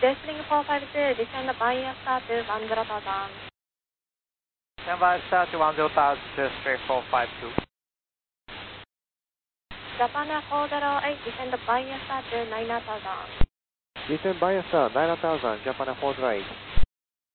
Desling 452, descend Bahia Star to 10,000. Stand by Star to 10,000, straight 452. Japan Air 408, descend Bahia Star to 9,000. Descend Bahia Star 9,000, Japan 408.